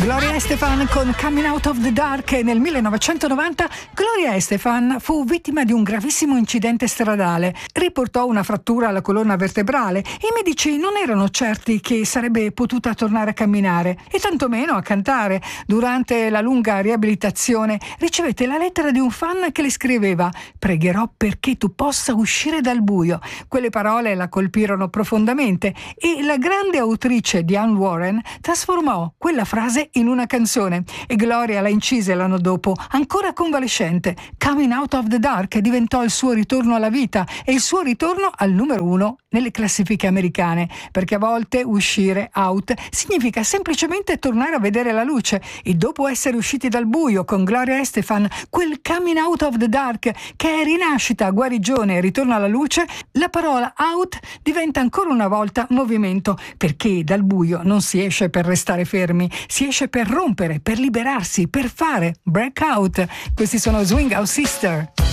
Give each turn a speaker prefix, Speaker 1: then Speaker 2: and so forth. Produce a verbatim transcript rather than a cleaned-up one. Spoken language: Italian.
Speaker 1: Gloria Estefan con Coming Out of the Dark. Nel millenovecentonovanta Gloria Estefan fu vittima di un gravissimo incidente stradale. Riportò una frattura alla colonna vertebrale. I medici non erano certi che sarebbe potuta tornare a camminare e tantomeno a cantare. Durante la lunga riabilitazione ricevette la lettera di un fan che le scriveva: pregherò perché tu possa uscire dal buio. Quelle parole la colpirono profondamente e la grande autrice Diane Warren trasformò quella frase in una canzone e Gloria la incise l'anno dopo, ancora convalescente. Coming Out of the Dark diventò il suo ritorno alla vita e il suo ritorno al numero uno nelle classifiche americane, perché a volte uscire out significa semplicemente tornare a vedere la luce, e dopo essere usciti dal buio con Gloria Estefan, quel coming out of the dark che è rinascita, guarigione e ritorno alla luce, la parola out diventa ancora una volta movimento, perché dal buio non si esce per restare fermi, si esce per rompere, per liberarsi, per fare breakout. Questi sono Swing Out Sister.